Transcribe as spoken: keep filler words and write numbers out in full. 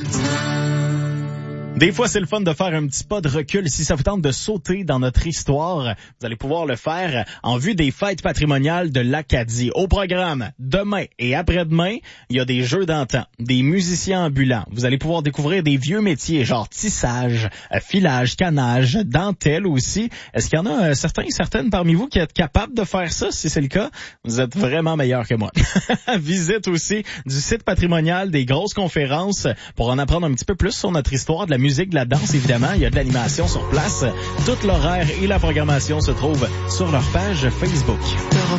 Des fois, c'est le fun de faire un petit pas de recul. Si ça vous tente de sauter dans notre histoire, vous allez pouvoir le faire en vue des fêtes patrimoniales de l'Acadie. Au programme, demain et après-demain, il y a des jeux d'antan, des musiciens ambulants. Vous allez pouvoir découvrir des vieux métiers, genre tissage, filage, canage, dentelle aussi. Est-ce qu'il y en a euh, certains et certaines parmi vous qui êtes capables de faire ça? Si c'est le cas, vous êtes vraiment meilleurs que moi. Visite aussi du site patrimonial, des grosses conférences pour en apprendre un petit peu plus sur notre histoire de la musique, de la danse, évidemment. Il y a de l'animation sur place. Tout l'horaire et la programmation se trouvent sur leur page Facebook.